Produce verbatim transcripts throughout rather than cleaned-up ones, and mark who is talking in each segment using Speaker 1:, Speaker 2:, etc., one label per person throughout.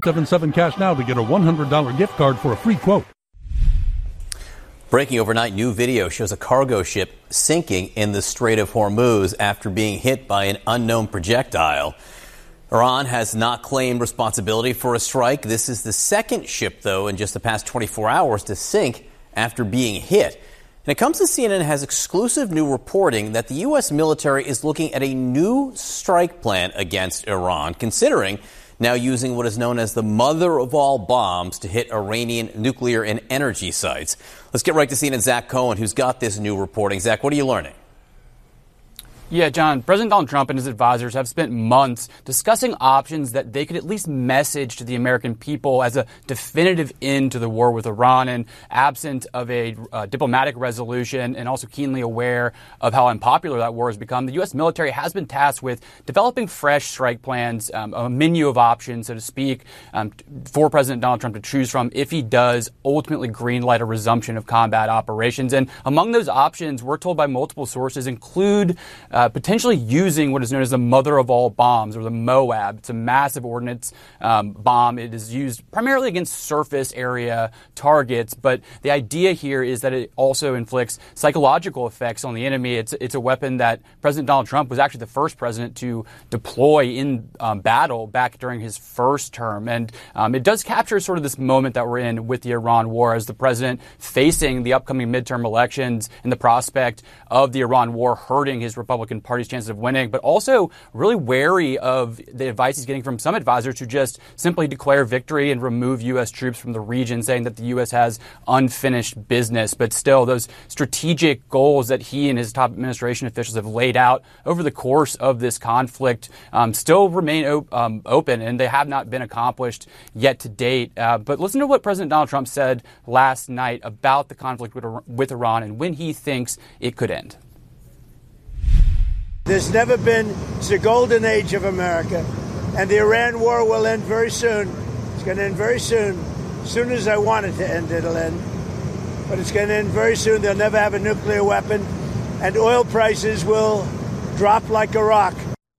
Speaker 1: seven seven cash now to get a one hundred dollars gift card for a free quote.
Speaker 2: Breaking overnight, new video shows a cargo ship sinking in the Strait of Hormuz after being hit by an unknown projectile. Iran has not claimed responsibility for a strike. This is the second ship, though, in just the past twenty-four hours to sink after being hit. And it comes as C N N has exclusive new reporting that the U S military is looking at a new strike plan against Iran, considering now using what is known as the mother of all bombs to hit Iranian nuclear and energy sites. Let's get right to C N N's Zach Cohen, who's got this new reporting. Zach, what are you learning?
Speaker 3: Yeah, John, President Donald Trump and his advisors have spent months discussing options that they could at least message to the American people as a definitive end to the war with Iran. And absent of a uh, diplomatic resolution and also keenly aware of how unpopular that war has become, the U S military has been tasked with developing fresh strike plans, um, a menu of options, so to speak, um, for President Donald Trump to choose from if he does ultimately greenlight a resumption of combat operations. And among those options, we're told by multiple sources, include Uh, potentially using what is known as the mother of all bombs, or the MOAB. It's a massive ordnance um, bomb. It is used primarily against surface area targets, but the idea here is that it also inflicts psychological effects on the enemy. It's, it's a weapon that President Donald Trump was actually the first president to deploy in um, battle back during his first term. And um, it does capture sort of this moment that we're in with the Iran war as the president facing the upcoming midterm elections and the prospect of the Iran war hurting his Republican Party's chances of winning, but also really wary of the advice he's getting from some advisors who just simply declare victory and remove U S troops from the region, saying that the U S has unfinished business. But still, those strategic goals that he and his top administration officials have laid out over the course of this conflict um, still remain op- um, open, and they have not been accomplished yet to date. Uh, but listen to what President Donald Trump said last night about the conflict with, with Iran and when he thinks it could end.
Speaker 4: There's never been, it's the golden age of America, and the Iran war will end very soon. It's going to end very soon. As soon as I want it to end, it'll end. But it's going to end very soon. They'll never have a nuclear weapon, and oil prices will drop like a rock.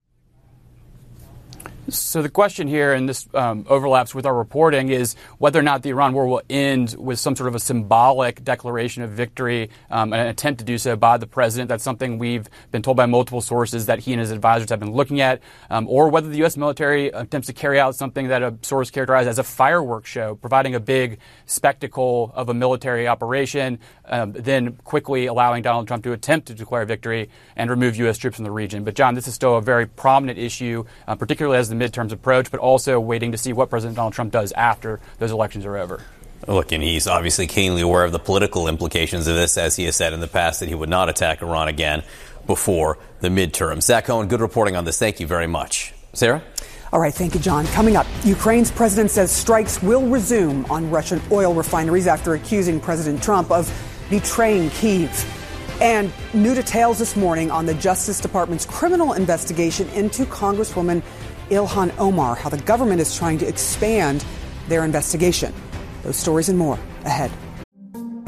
Speaker 3: So the question here, and this um, overlaps with our reporting, is whether or not the Iran war will end with some sort of a symbolic declaration of victory, um, an attempt to do so by the president. That's something we've been told by multiple sources that he and his advisors have been looking at, um, or whether the U S military attempts to carry out something that a source characterized as a fireworks show, providing a big spectacle of a military operation, um, then quickly allowing Donald Trump to attempt to declare victory and remove U S troops from the region. But, John, this is still a very prominent issue, uh, particularly as the midterms approach, but also waiting to see what President Donald Trump does after those elections are over.
Speaker 2: Look, and he's obviously keenly aware of the political implications of this, as he has said in the past that he would not attack Iran again before the midterm. Zach Cohen, good reporting on this. Thank you very much. Sarah?
Speaker 5: All right, thank you, John. Coming up, Ukraine's president says strikes will resume on Russian oil refineries after accusing President Trump of betraying Kyiv. And new details this morning on the Justice Department's criminal investigation into Congresswoman Ilhan Omar, how the government is trying to expand their investigation. Those stories and more ahead.